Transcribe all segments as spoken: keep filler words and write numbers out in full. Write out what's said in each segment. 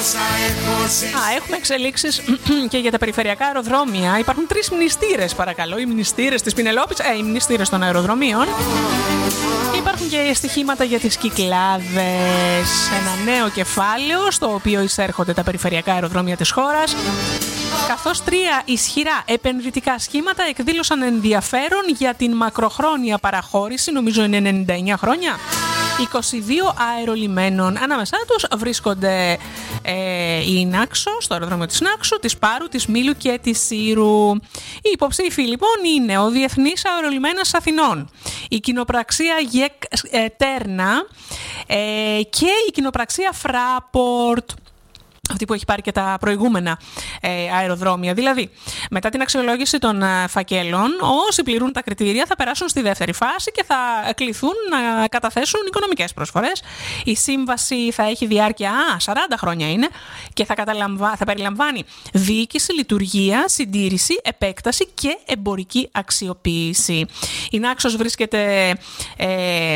Α, έχουμε εξελίξεις και για τα περιφερειακά αεροδρόμια. Υπάρχουν τρεις μνηστήρες, παρακαλώ. Οι μνηστήρες της Πινελόπης, ε, οι μνηστήρες των αεροδρομίων. Υπάρχουν και στοιχήματα για τις Κυκλάδες. Ένα νέο κεφάλαιο στο οποίο εισέρχονται τα περιφερειακά αεροδρόμια της χώρας. Καθώς τρία ισχυρά επενδυτικά σχήματα εκδήλωσαν ενδιαφέρον για την μακροχρόνια παραχώρηση, νομίζω είναι ενενήντα εννιά χρόνια, είκοσι δύο αερολιμένων. Ανάμεσά τους βρίσκονται ε, η Νάξο, στο αεροδρόμιο της Νάξου, της Πάρου, της Μήλου και της Σύρου. Οι υποψήφοι λοιπόν είναι ο Διεθνής Αερολιμένας Αθηνών, η κοινοπραξία ΓΕΚ ε, Τέρνα ε, και η κοινοπραξία Fraport, αυτή που έχει πάρει και τα προηγούμενα ε, αεροδρόμια. Δηλαδή, μετά την αξιολόγηση των ε, φακέλων, όσοι πληρούν τα κριτήρια θα περάσουν στη δεύτερη φάση και θα κληθούν να καταθέσουν οικονομικές προσφορές. Η σύμβαση θα έχει διάρκεια α, σαράντα χρόνια είναι και θα, καταλαμβα... θα περιλαμβάνει διοίκηση, λειτουργία, συντήρηση, επέκταση και εμπορική αξιοποίηση. Η Νάξος βρίσκεται... Ε,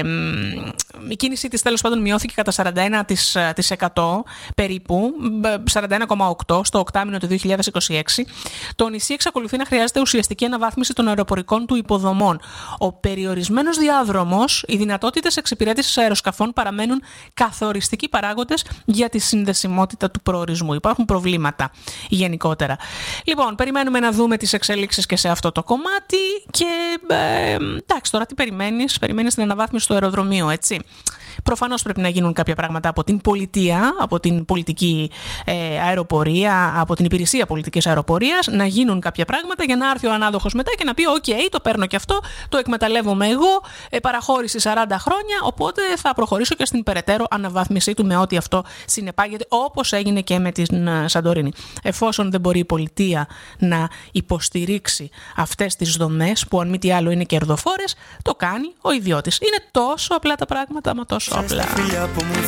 η κίνησή της τέλος πάντων μειώθηκε κατά σαράντα ένα τοις εκατό περίπου, σαράντα ένα κόμμα οκτώ στο οκτάμηνο του δύο χιλιάδες είκοσι έξι. Το νησί εξακολουθεί να χρειάζεται ουσιαστική αναβάθμιση των αεροπορικών του υποδομών. Ο περιορισμένος διάδρομος, οι δυνατότητες εξυπηρέτησης αεροσκαφών παραμένουν καθοριστικοί παράγοντες για τη συνδεσιμότητα του προορισμού. Υπάρχουν προβλήματα γενικότερα. Λοιπόν, περιμένουμε να δούμε τις εξελίξεις και σε αυτό το κομμάτι και ε, εντάξει, τώρα τι περιμένεις, περιμένεις την αναβάθμιση του αεροδρομίου, έτσι. Προφανώς πρέπει να γίνουν κάποια πράγματα από την πολιτεία, από την πολιτική ε, αεροπορία, από την υπηρεσία πολιτικής αεροπορίας, να γίνουν κάποια πράγματα για να έρθει ο ανάδοχος μετά και να πει «ΟΚ, okay, το παίρνω και αυτό, το εκμεταλλεύομαι εγώ, ε, παραχώρηση σαράντα χρόνια, οπότε θα προχωρήσω και στην περαιτέρω αναβάθμιση του με ό,τι αυτό συνεπάγεται», όπως έγινε και με την Σαντορίνη. Εφόσον δεν μπορεί η πολιτεία να υποστηρίξει αυτές τις δομές, που αν μη τι άλλο είναι κερδοφόρες, το κάνει ο ιδιώτης. Είναι τόσο απλά τα πράγματα, μα τόσο απλά.